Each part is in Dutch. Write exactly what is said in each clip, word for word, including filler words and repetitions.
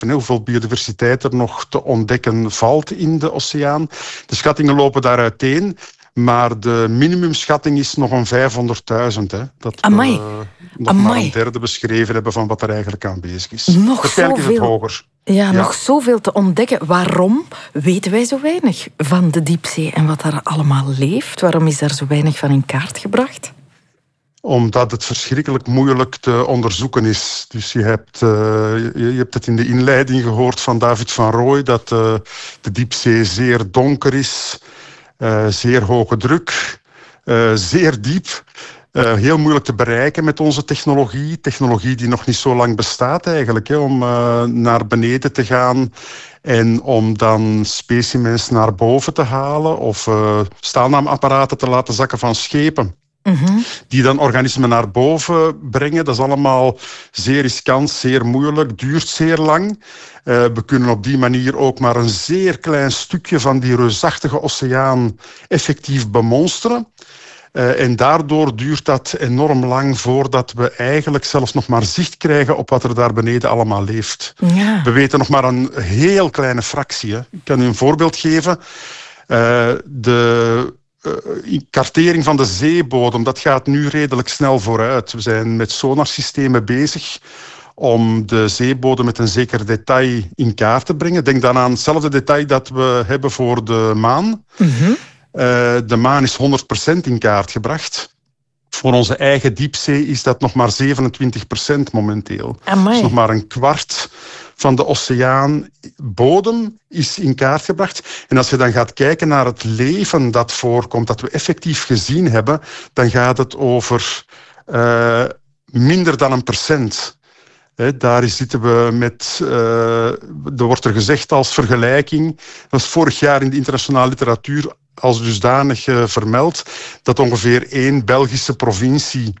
hoeveel biodiversiteit er nog te ontdekken valt in de oceaan. De schattingen lopen daar uiteen. Maar de minimumschatting is nog een vijfhonderdduizend. Hè, dat Amai. we nog Amai. maar een derde beschreven hebben van wat er eigenlijk aanwezig is. Nog Waarschijnlijk is het zoveel. hoger. Ja, Ja. nog zoveel te ontdekken. Waarom weten wij zo weinig van de diepzee en wat daar allemaal leeft? Waarom is daar zo weinig van in kaart gebracht? Omdat het verschrikkelijk moeilijk te onderzoeken is. Dus je hebt, uh, je, je hebt het in de inleiding gehoord van David van Rooij, dat uh, de diepzee zeer donker is, uh, zeer hoge druk, uh, zeer diep. Uh, heel moeilijk te bereiken met onze technologie. Technologie die nog niet zo lang bestaat eigenlijk, hè, om uh, naar beneden te gaan en om dan specimens naar boven te halen of uh, staalnaamapparaten te laten zakken van schepen. Mm-hmm. Die dan organismen naar boven brengen. Dat is allemaal zeer riskant, zeer moeilijk, duurt zeer lang. Uh, we kunnen op die manier ook maar een zeer klein stukje van die reusachtige oceaan effectief bemonsteren. Uh, en daardoor duurt dat enorm lang voordat we eigenlijk zelfs nog maar zicht krijgen op wat er daar beneden allemaal leeft. Ja. We weten nog maar een heel kleine fractie. Hè. Ik kan u een voorbeeld geven. Uh, de uh, kartering van de zeebodem, dat gaat nu redelijk snel vooruit. We zijn met sonarsystemen bezig om de zeebodem met een zeker detail in kaart te brengen. Denk dan aan hetzelfde detail dat we hebben voor de maan. Mm-hmm. Uh, de maan is honderd procent in kaart gebracht. Voor onze eigen diepzee is dat nog maar zevenentwintig procent momenteel. Amai. Dus nog maar een kwart van de oceaanbodem is in kaart gebracht. En als je dan gaat kijken naar het leven dat voorkomt, dat we effectief gezien hebben, dan gaat het over uh, minder dan een procent. He, daar zitten we met, uh, er wordt er gezegd als vergelijking, dat is vorig jaar in de internationale literatuur als dusdanig uh, vermeld, dat ongeveer één Belgische provincie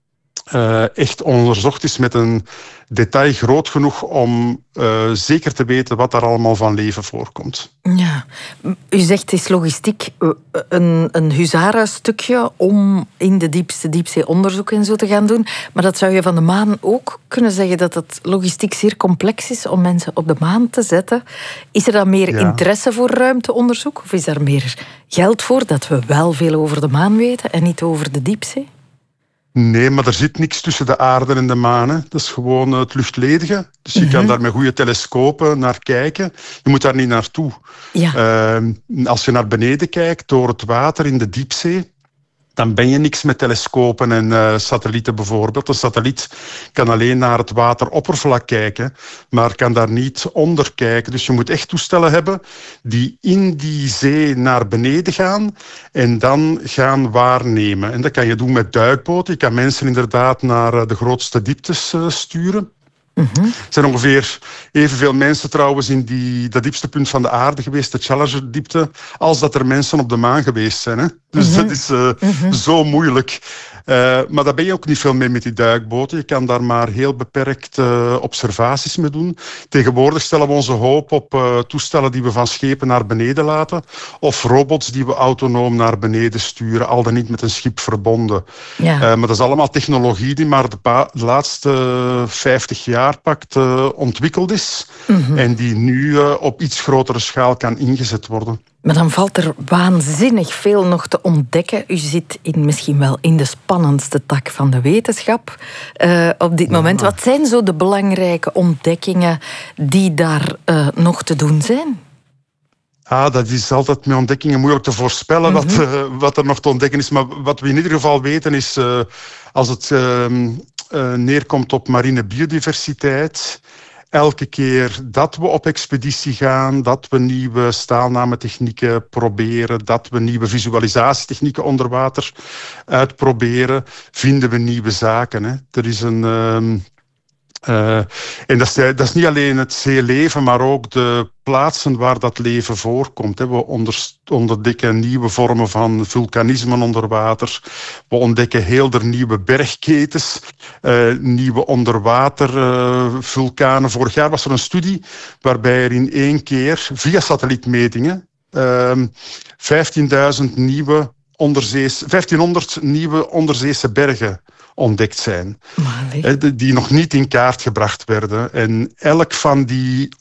uh, echt onderzocht is met een detail groot genoeg om uh, zeker te weten wat daar allemaal van leven voorkomt. Ja, u zegt het is logistiek een, een huzarenstukje om in de diepste diepzee onderzoek en zo te gaan doen. Maar dat zou je van de maan ook kunnen zeggen, dat het logistiek zeer complex is om mensen op de maan te zetten. Is er dan meer ja. interesse voor ruimteonderzoek? Of is er meer geld voor dat we wel veel over de maan weten en niet over de diepzee? Nee, maar er zit niks tussen de aarde en de maan. Hè. Dat is gewoon het luchtledige. Dus je mm-hmm. kan daar met goede telescopen naar kijken. Je moet daar niet naartoe. Ja. Uh, als je naar beneden kijkt, door het water in de diepzee, dan ben je niks met telescopen en uh, satellieten bijvoorbeeld. Een satelliet kan alleen naar het wateroppervlak kijken, maar kan daar niet onder kijken. Dus je moet echt toestellen hebben die in die zee naar beneden gaan en dan gaan waarnemen. En dat kan je doen met duikboten. Je kan mensen inderdaad naar de grootste dieptes uh, sturen. Mm-hmm. Er zijn ongeveer evenveel mensen trouwens in die, dat diepste punt van de aarde geweest, de Challenger-diepte, als dat er mensen op de maan geweest zijn. Hè? Dus mm-hmm. dat is uh, mm-hmm. zo moeilijk. Uh, maar daar ben je ook niet veel mee met die duikboten. Je kan daar maar heel beperkt uh, observaties mee doen. Tegenwoordig stellen we onze hoop op uh, toestellen die we van schepen naar beneden laten, of robots die we autonoom naar beneden sturen, al dan niet met een schip verbonden. Ja. Uh, maar dat is allemaal technologie die maar de, pa- de laatste uh, vijftig jaar pakt uh, ontwikkeld is mm-hmm. en die nu uh, op iets grotere schaal kan ingezet worden. Maar dan valt er waanzinnig veel nog te ontdekken. U zit in, misschien wel in de spannendste tak van de wetenschap uh, op dit moment. Ja. Wat zijn zo de belangrijke ontdekkingen die daar uh, nog te doen zijn? Ah, dat is altijd met ontdekkingen moeilijk te voorspellen mm-hmm. wat, uh, wat er nog te ontdekken is. Maar wat we in ieder geval weten is, uh, als het uh, uh, neerkomt op marine biodiversiteit, elke keer dat we op expeditie gaan, dat we nieuwe staalnametechnieken proberen, dat we nieuwe visualisatietechnieken onder water uitproberen, vinden we nieuwe zaken. Hè. Er is een... Um, uh, en dat is, dat is niet alleen het zeeleven, maar ook de plaatsen waar dat leven voorkomt. Hè. We onder, ontdekken nieuwe vormen van vulkanismen onder water. We ontdekken heel de nieuwe bergketens, uh, nieuwe onderwatervulkanen. Uh, Vorig jaar was er een studie waarbij er in één keer, via satellietmetingen, uh, vijftienduizend nieuwe onderzees, vijftienhonderd nieuwe onderzeese bergen ontdekt zijn. Maar, die nog niet in kaart gebracht werden. En elk van die